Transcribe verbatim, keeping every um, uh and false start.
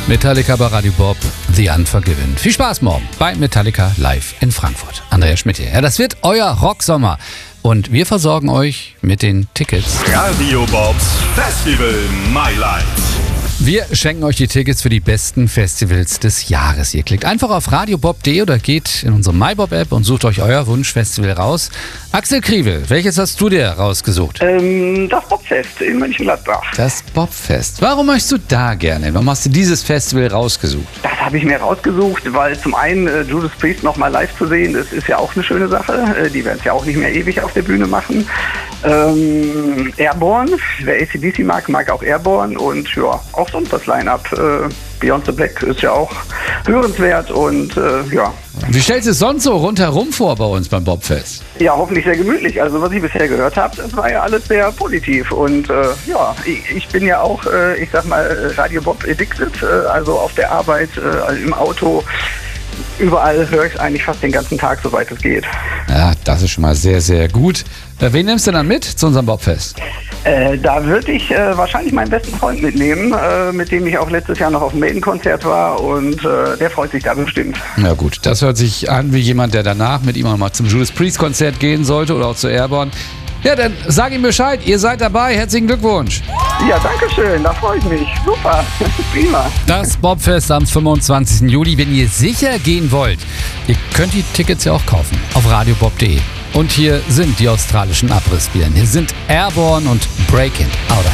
Metallica bei Radio Bob, The Unforgiven. Viel Spaß morgen bei Metallica live in Frankfurt. Andreas Schmidt hier. Ja, das wird euer Rocksommer. Und wir versorgen euch mit den Tickets. Radio Bobs Festival My Life. Wir schenken euch die Tickets für die besten Festivals des Jahres. Ihr klickt einfach auf radiobob punkt de oder geht in unsere MyBob-App und sucht euch euer Wunschfestival raus. Axel Kriewel, welches hast du dir rausgesucht? Ähm, das Bobfest in Mönchengladbach. Das Bobfest. Warum möchtest du da gerne? Warum hast du dieses Festival rausgesucht? Das habe ich mir rausgesucht, weil zum einen äh, Judas Priest noch mal live zu sehen, das ist ja auch eine schöne Sache. Äh, die werden es ja auch nicht mehr ewig auf der Bühne machen. Ähm, Airborne, wer A C D C mag, mag auch Airborne und ja, auch sonst das Line-Up. Äh, Beyond the Black ist ja auch hörenswert und äh, ja. Wie stellst du es sonst so rundherum vor bei uns beim Bobfest? Ja, hoffentlich sehr gemütlich. Also was ich bisher gehört habe, das war ja alles sehr positiv. Und äh, ja, ich, ich bin ja auch, äh, ich sag mal, Radio Bob addicted. Äh, also auf der Arbeit, äh, im Auto, überall höre ich eigentlich fast den ganzen Tag, soweit es geht. Ja, das ist schon mal sehr, sehr gut. Äh, wen nimmst du dann mit zu unserem Bobfest? Äh, da würde ich äh, wahrscheinlich meinen besten Freund mitnehmen, äh, mit dem ich auch letztes Jahr noch auf dem Maiden-Konzert war und äh, der freut sich da bestimmt. Na gut, das hört sich an wie jemand, der danach mit ihm auch mal zum Judas Priest-Konzert gehen sollte oder auch zu Airborne. Ja, dann sag ihm Bescheid, ihr seid dabei, herzlichen Glückwunsch. Ja, danke schön, da freue ich mich. Super, prima. Das Bobfest am fünfundzwanzigsten Juli, wenn ihr sicher gehen wollt. Ihr könnt die Tickets ja auch kaufen auf radiobob punkt de. Und hier sind die australischen Abrissbirnen. Hier sind Airborne und Breaking Out of